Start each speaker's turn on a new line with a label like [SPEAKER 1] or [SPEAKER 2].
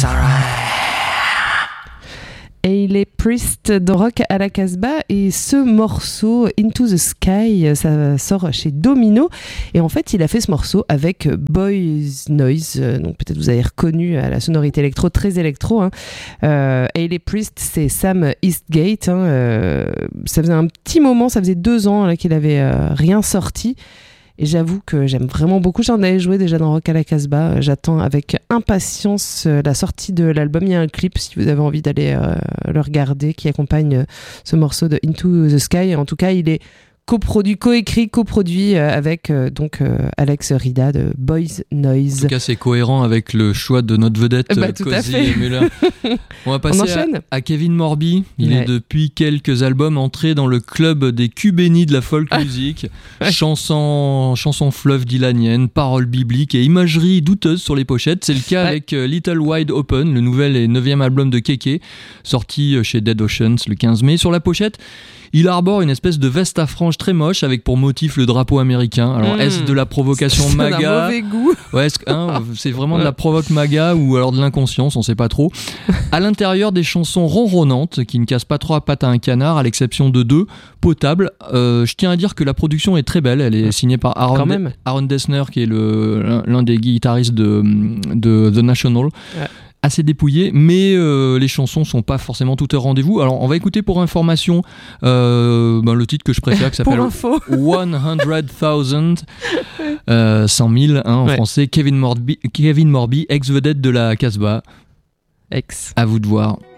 [SPEAKER 1] Hayley Priest dans Rock à la Casbah, et ce morceau Into the Sky, ça sort chez Domino, et en fait il a fait ce morceau avec Boys Noise, donc peut-être vous avez reconnu à la sonorité électro, très électro, hein. Hayley Priest, c'est Sam Eastgate, hein. Ça faisait un petit moment, ça faisait 2 ans là, qu'il avait rien sorti. Et j'avoue que j'aime vraiment beaucoup. J'en avais joué déjà dans Rock à la Casbah. J'attends avec impatience la sortie de l'album. Il y a un clip, si vous avez envie d'aller le regarder, qui accompagne ce morceau de Into the Sky. En tout cas, il est coproduit avec Alex Rida de Boys Noise.
[SPEAKER 2] En tout cas, c'est cohérent avec le choix de notre vedette Cozy et Muller. On va passer à Kevin Morby. Il est depuis quelques albums entré dans le club des cubénis de la folk music. Chansons fleuve dylanienne, paroles bibliques et imagerie douteuse sur les pochettes. C'est le cas avec Little Wide Open, le nouvel et 9e album de Kéké, sorti chez Dead Oceans le 15 mai. Sur la pochette, il arbore une espèce de veste à franges très moche avec pour motif le drapeau américain. Alors est-ce de la provocation MAGA ?
[SPEAKER 1] C'est un mauvais goût.
[SPEAKER 2] Ouais, c'est vraiment de la provoque MAGA ou alors de l'inconscience, on sait pas trop. À l'intérieur, des chansons ronronnantes qui ne cassent pas trop à pattes à un canard, à l'exception de 2, potables. Je tiens à dire que la production est très belle. Elle est signée par Aaron Dessner, qui est l'un des guitaristes de The National. Ouais. Assez dépouillé, mais les chansons sont pas forcément toutes au rendez-vous. Alors on va écouter pour information le titre que je préfère, qui s'appelle 100,000, 100 000 en français. Kevin Morby, ex-vedette de la Casbah. À vous de voir.